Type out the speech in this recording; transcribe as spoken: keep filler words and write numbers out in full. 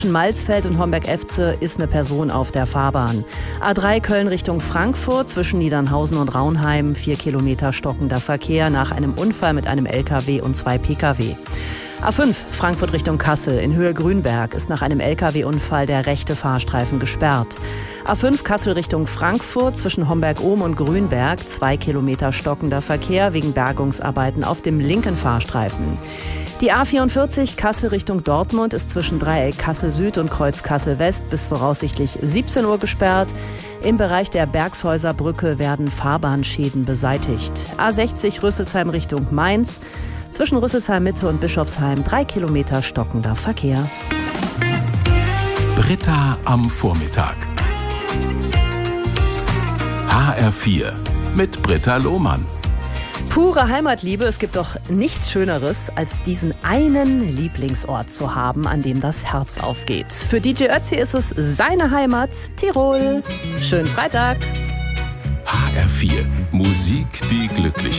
Zwischen Malsfeld und Homberg-Efze ist eine Person auf der Fahrbahn. A drei Köln Richtung Frankfurt, zwischen Niedernhausen und Raunheim, vier Kilometer stockender Verkehr nach einem Unfall mit einem L K W und zwei P K W. A fünf Frankfurt Richtung Kassel in Höhe Grünberg ist nach einem L K W-Unfall der rechte Fahrstreifen gesperrt. A fünf Kassel Richtung Frankfurt zwischen Homberg-Ohm und Grünberg, zwei Kilometer stockender Verkehr wegen Bergungsarbeiten auf dem linken Fahrstreifen. Die A vierundvierzig Kassel Richtung Dortmund ist zwischen Dreieck Kassel Süd und Kreuz Kassel West bis voraussichtlich siebzehn Uhr gesperrt. Im Bereich der Bergshäuser Brücke werden Fahrbahnschäden beseitigt. A sechzig Rüsselsheim Richtung Mainz. Zwischen Rüsselsheim Mitte und Bischofsheim drei Kilometer stockender Verkehr. Britta am Vormittag. H R vier mit Britta Lohmann. Pure Heimatliebe, es gibt doch nichts Schöneres, als diesen einen Lieblingsort zu haben, an dem das Herz aufgeht. Für D J Ötzi ist es seine Heimat, Tirol. Schönen Freitag. H R vier, Musik, die glücklich